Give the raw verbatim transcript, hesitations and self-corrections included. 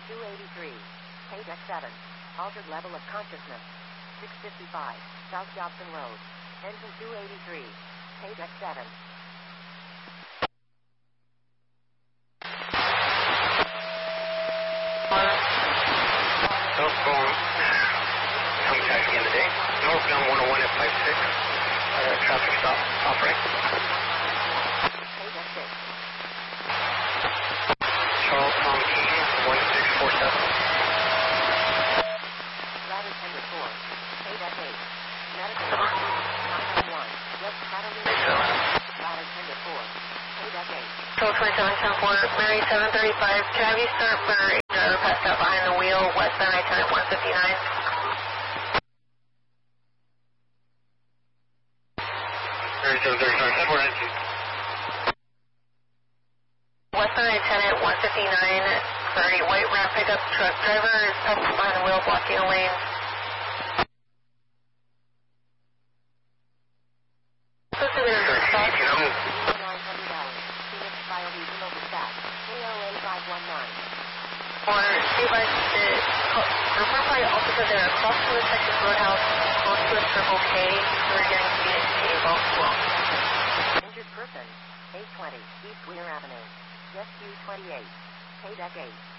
two eighty-three. Pay deck seven. Altered level of consciousness. six fifty-five. South Dobson Road. Engine two eighty-three. Pay deck seven. Southbound. Come taxi in the day. Northbound one oh one at five six. Uh, traffic stop. Off right. Pay deck six. Charles Tom Keaton, one six four seven. Ladder tender four. Pay deck eight. Medical nine one one. West Catalina. Ladder tender four. Pay deck eight. Control twenty-seven ten four, Mary seven thirty-five. Can I have you start for driver passed out behind the wheel, westbound I ten at one fifty-nine? Mary seven thirty-five, head one engine. Westbound I ten at one fifty-nine for a white ramp pickup truck. Driver is up behind the wheel, blocking a lane. So to their stop. Or advise the report by officer there across from the Texas Roadhouse, close to a Circle K, so we're getting speed at K Golf twelve. Injured person, eight twenty, East Wiener Avenue, Rescue twenty-eight, Pay deck eight.